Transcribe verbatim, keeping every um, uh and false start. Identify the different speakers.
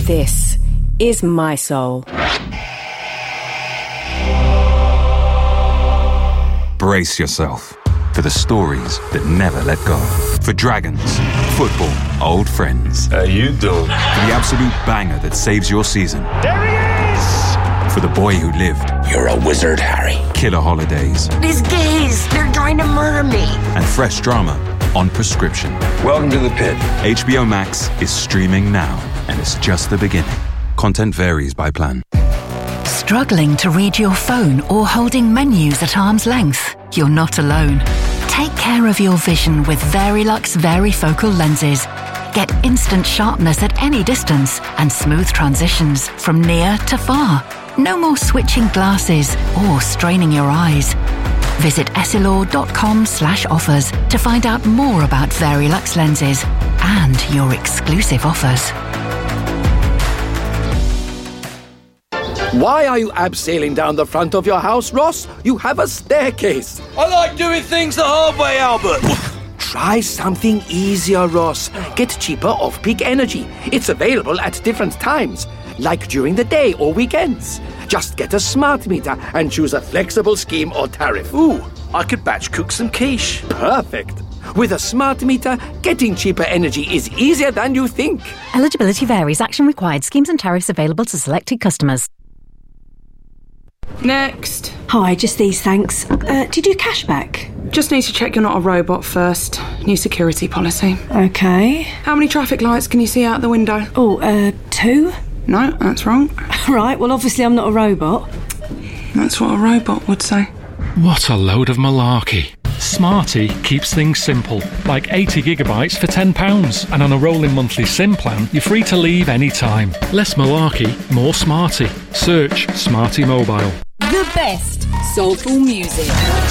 Speaker 1: This is my soul.
Speaker 2: Brace yourself for the stories that never let go. For dragons, football, old friends.
Speaker 3: How you doing?
Speaker 2: For the absolute banger that saves your season.
Speaker 3: There he is!
Speaker 2: For the boy who lived.
Speaker 4: You're a wizard, Harry.
Speaker 2: Killer holidays.
Speaker 5: These gays, they're trying to murder me.
Speaker 2: And fresh drama on prescription.
Speaker 3: Welcome to the pit.
Speaker 2: H B O Max is streaming now, and it's just the beginning. Content varies by plan.
Speaker 6: Struggling to read your phone or holding menus at arm's length? You're not alone. Take care of your vision with Verilux Varifocal lenses. Get instant sharpness at any distance and smooth transitions from near to far. No more switching glasses or straining your eyes. Visit essilor.com slash offers to find out more about Verilux lenses and your exclusive offers.
Speaker 7: Why are you abseiling down the front of your house, Ross? You have a staircase.
Speaker 8: I like doing things the hard way, Albert.
Speaker 7: Try something easier, Ross. Get cheaper off-peak energy. It's available at different times, like during the day or weekends. Just get a smart meter and choose a flexible scheme or tariff.
Speaker 8: Ooh, I could batch cook some quiche.
Speaker 7: Perfect. With a smart meter, getting cheaper energy is easier than you think.
Speaker 9: Eligibility varies. Action required. Schemes and tariffs available to selected customers.
Speaker 10: Next.
Speaker 11: Hi, just these, thanks. Uh, do you do cashback?
Speaker 10: Just need to check you're not a robot first. New security policy.
Speaker 11: Okay.
Speaker 10: How many traffic lights can you see out the window?
Speaker 11: Oh, uh, two?
Speaker 10: No, that's wrong.
Speaker 11: Right, well, obviously I'm not a robot.
Speaker 10: That's what a robot would say.
Speaker 12: What a load of malarkey. Smarty keeps things simple, like eighty gigabytes for ten pounds, and on a rolling monthly SIM plan, you're free to leave any time. Less malarkey, more Smarty. Search Smarty Mobile.
Speaker 1: The best soulful music.